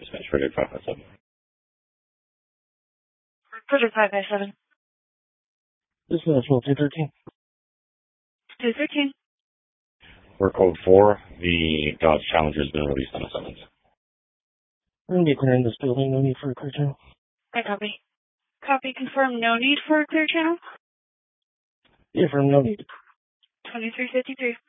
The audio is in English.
Dispatch Project 557. Project 557. Dispatch 213. 213. We're code 4. The Dodge Challenger has been released on a summons. I'm declaring this building, no need for a clear channel. I copy. Copy, confirm, no need for a clear channel. Yeah, firm, no need. 2353.